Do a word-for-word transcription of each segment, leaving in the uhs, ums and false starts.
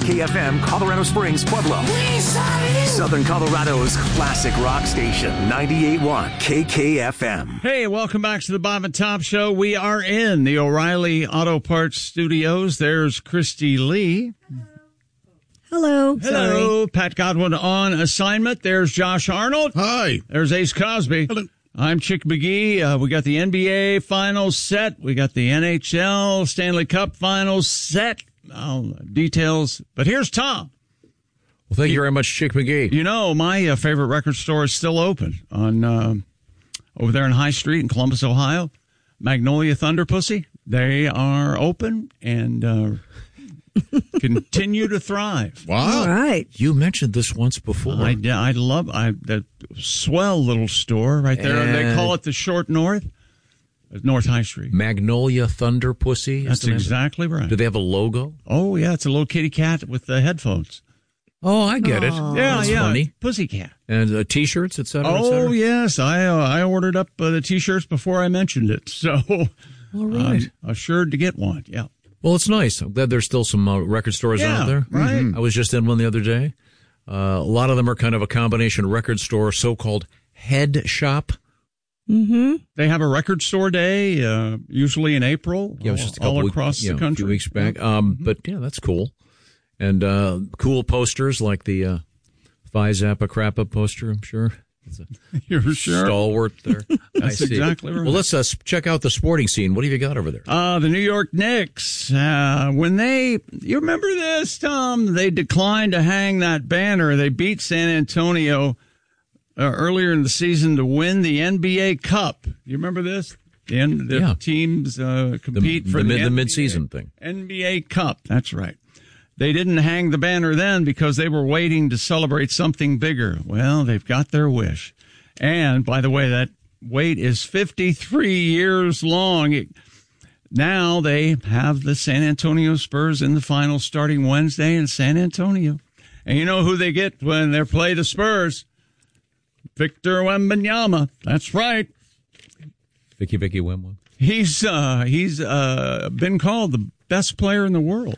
K F M, Colorado Springs, Pueblo. Southern Colorado's classic rock station, ninety-eight point one K K F M. Hey, welcome back to the Bob and Tom Show. We are in the O'Reilly Auto Parts Studios. There's Christy Lee. Hello. Hello. Sorry. Pat Godwin on assignment. There's Josh Arnold. Hi. There's Ace Cosby. Hello. I'm Chick McGee. Uh, we got the N B A finals set. We got the N H L Stanley Cup finals set. Oh, details. But here's Tom. Well, thank you very much, Chick McGee. You know, my uh, favorite record store is still open on uh, over there in High Street in Columbus, Ohio. Magnolia Thunder Pussy. They are open and uh, continue to thrive. Wow. All right. You mentioned this once before. I, I love I that swell little store right there. And they call it the Short North. North High Street. Magnolia Thunder Pussy. That's exactly right. Do they have a logo? Oh, yeah. It's a little kitty cat with the headphones. Oh, I get it. Aw. Yeah, That's yeah. funny. Pussycat. And uh, T-shirts, et cetera, et Oh, cetera? yes. I uh, I ordered up uh, the T-shirts before I mentioned it. So All right. I'm assured to get one. Yeah. Well, it's nice. I'm glad there's still some uh, record stores Yeah, out there. right. I was just in one the other day. Uh, a lot of them are kind of a combination record store, so-called head shop. Mm-hmm. They have a record store day, uh, usually in April, Yeah, it was just a couple all week- across yeah, the a country. few weeks back. Um, But, yeah, that's cool. And uh, cool posters like the uh, Phi Zappa Crappa poster, I'm sure. It's a You're sure? stalwart there. That's I see. exactly right. Well, let's uh, check out the sporting scene. What have you got over there? Uh, the New York Knicks, uh, when they, you remember this, Tom? They declined to hang that banner. They beat San Antonio uh, earlier in the season to win the N B A Cup. You remember this? The, N- the Yeah. teams uh, compete the, for the, the, mid, the N B A mid-season thing. N B A Cup. That's right. They didn't hang the banner then because they were waiting to celebrate something bigger. Well, they've got their wish. And, by the way, that wait is fifty-three years long. It, now they have the San Antonio Spurs in the finals starting Wednesday in San Antonio. And you know who they get when they play the Spurs? Victor Wembanyama. That's right. Vicky Vicky Wimwim. He's uh, he's uh, been called the best player in the world.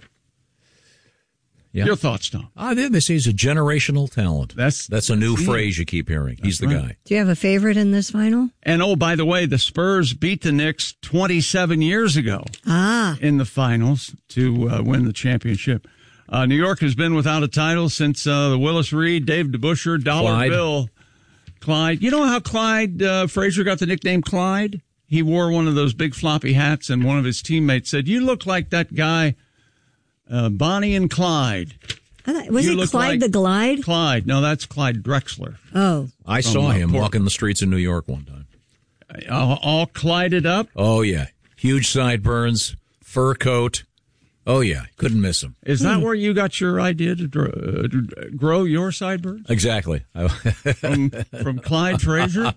Yeah. Your thoughts, Tom? Ah, they, they say he's a generational talent. That's That's a new that's phrase you keep hearing. He's the right. guy. Do you have a favorite in this final? And oh, by the way, the Spurs beat the Knicks twenty-seven years ago Ah. in the finals to uh, win the championship. Uh, New York has been without a title since uh, the Willis Reed, Dave DeBusschere, Dollar Clyde. Bill, Clyde. You know how Clyde uh, Frazier got the nickname Clyde? He wore one of those big floppy hats, and one of his teammates said, "You look like that guy, uh, Bonnie and Clyde." I thought, was You it look Clyde like the Glide? Clyde. No, that's Clyde Drexler. Oh. I From, saw uh, him Port- walking the streets in New York one time. All, all Clyded up. Oh, yeah. Huge sideburns, fur coat. Oh, yeah. Couldn't miss him. Is that where you got your idea to, dr- uh, to grow your sideburns? Exactly. From, from Clyde Frazier?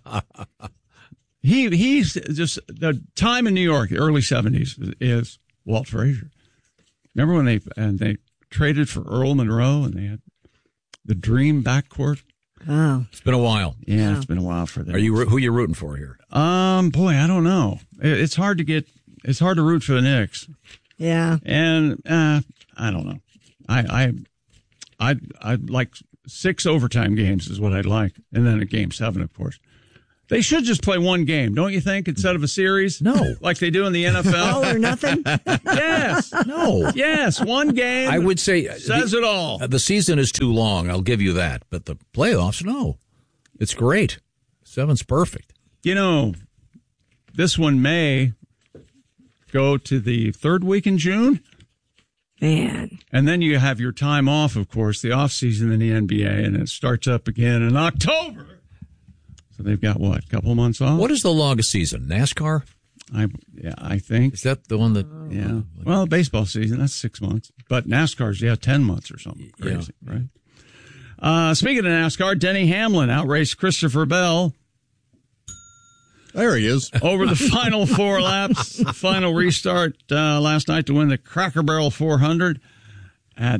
He He's just, the time in New York, the early seventies, is Walt Frazier. Remember when they, and they traded for Earl Monroe and they had the dream backcourt? Oh. It's been a while. Yeah, it's been a while for that. Are you who are you rooting for here? Um, boy, I don't know. It- It's hard to get, it's hard to root for the Knicks. Yeah. And uh, I don't know. I I I I'd like six overtime games is what I'd like, and then a game seven, of course. They should just play one game, don't you think, instead of a series? No. Like they do in the N F L. All or nothing? Yes. No. Yes. One game. I would say uh, says the, it all. uh, the season is too long. I'll give you that. But the playoffs, no. It's great. Seven's perfect. You know, this one may go to the third week in June. Man. And then you have your time off, of course, the off season in the N B A, and it starts up again in October. So they've got what, a couple months off? What is the longest season? NASCAR? I yeah, I think. Is that the one that? Yeah. Well, baseball season, that's six months. But NASCAR's, yeah, ten months or something crazy, Yeah. right? Uh, speaking of NASCAR, Denny Hamlin outraced Christopher Bell There he is. over the final four laps. Final restart uh, last night to win the Cracker Barrel four hundred at